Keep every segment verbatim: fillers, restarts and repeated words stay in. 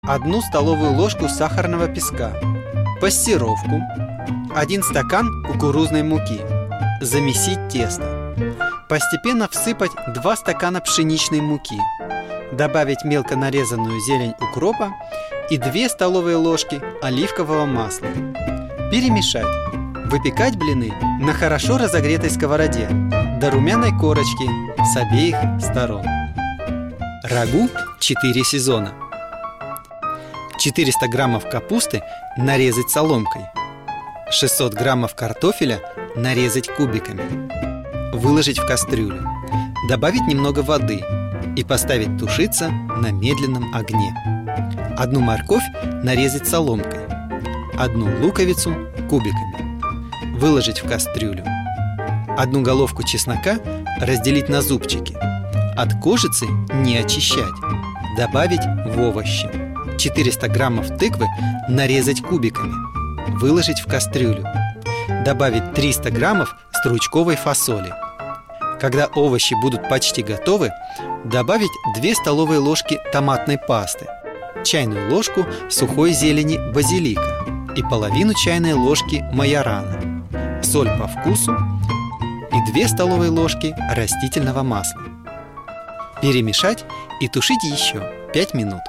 одну столовую ложку сахарного песка, пастировку, один стакан кукурузной муки. Замесить тесто. Постепенно всыпать два стакана пшеничной муки. Добавить мелко нарезанную зелень укропа и две столовые ложки оливкового масла. Перемешать. Выпекать блины на хорошо разогретой сковороде до румяной корочки с обеих сторон. Рагу четыре сезона. четыреста граммов капусты нарезать соломкой. шестьсот граммов картофеля нарезать кубиками. Выложить в кастрюлю. Добавить немного воды и поставить тушиться на медленном огне. Одну морковь нарезать соломкой. Одну луковицу кубиками. Выложить в кастрюлю. Одну головку чеснока разделить на зубчики. От кожицы не очищать. Добавить в овощи. четыреста граммов тыквы нарезать кубиками. Выложить в кастрюлю. Добавить триста граммов стручковой фасоли. Когда овощи будут почти готовы, добавить две столовые ложки томатной пасты, чайную ложку сухой зелени базилика и половину чайной ложки майорана, соль по вкусу и две столовые ложки растительного масла. Перемешать и тушить еще пять минут.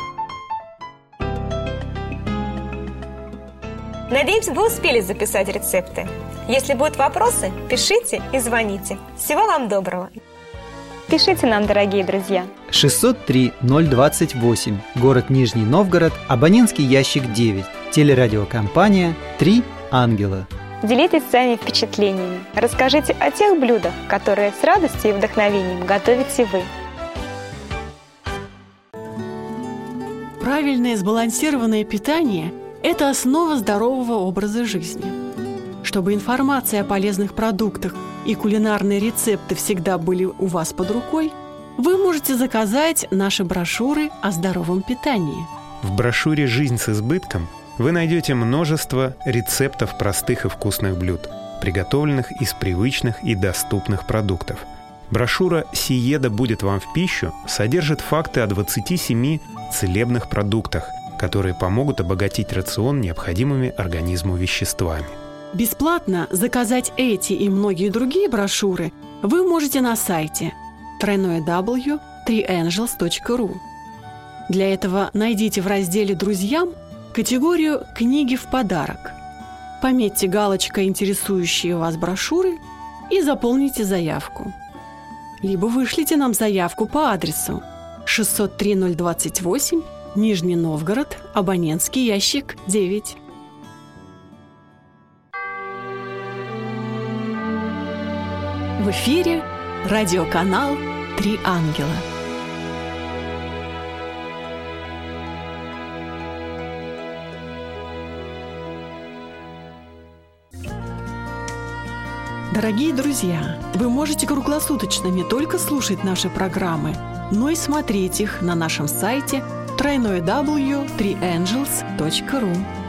Надеемся, вы успели записать рецепты. Если будут вопросы, пишите и звоните. Всего вам доброго. Пишите нам, дорогие друзья. шестьсот три ноль двадцать восемь, город Нижний Новгород, абонентский ящик девять, телерадиокомпания «Три ангела». Делитесь своими впечатлениями. Расскажите о тех блюдах, которые с радостью и вдохновением готовите вы. Правильное сбалансированное питание – это основа здорового образа жизни. Чтобы информация о полезных продуктах и кулинарные рецепты всегда были у вас под рукой, вы можете заказать наши брошюры о здоровом питании. В брошюре «Жизнь с избытком» вы найдете множество рецептов простых и вкусных блюд, приготовленных из привычных и доступных продуктов. Брошюра «Сиеда будет вам в пищу» содержит факты о двадцати семи целебных продуктах, которые помогут обогатить рацион необходимыми организму веществами. Бесплатно заказать эти и многие другие брошюры вы можете на сайте дабл ю дабл ю дабл ю точка три ангелс точка ру. Для этого найдите в разделе «Друзьям» категорию «Книги в подарок». Пометьте галочкой интересующие вас брошюры и заполните заявку. Либо вышлите нам заявку по адресу шестьсот три ноль двадцать восемь, Нижний Новгород, абонентский ящик девять. В эфире радиоканал «Три ангела». Дорогие друзья, вы можете круглосуточно не только слушать наши программы, но и смотреть их на нашем сайте дабл ю дабл ю дабл ю точка три ангелс точка ру.